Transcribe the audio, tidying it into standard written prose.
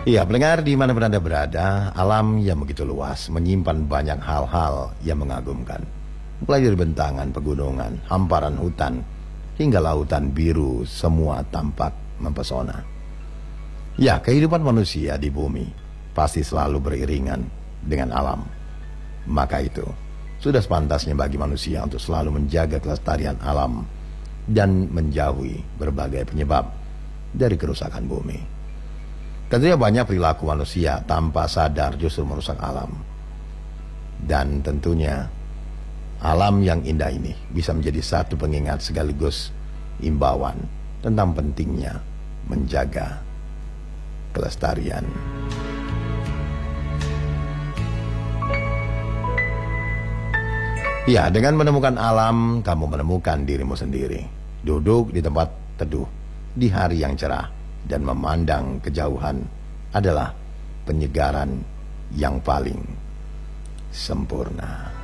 Iya, pendengar dimanapun Anda berada, alam yang begitu luas menyimpan banyak hal-hal yang mengagumkan. Mulai dari bentangan pegunungan, hamparan hutan, hingga lautan biru, semua tampak mempesona. Ya, kehidupan manusia di bumi pasti selalu beriringan dengan alam. Maka itu, sudah sepantasnya bagi manusia untuk selalu menjaga kelestarian alam dan menjauhi berbagai penyebab dari kerusakan bumi. Tentunya banyak perilaku manusia tanpa sadar justru merusak alam. Dan tentunya alam yang indah ini bisa menjadi satu pengingat sekaligus imbauan tentang pentingnya menjaga kelestarian. Ya, dengan menemukan alam, kamu menemukan dirimu sendiri. Duduk di tempat teduh di hari yang cerah dan memandang kejauhan adalah penyegaran yang paling sempurna.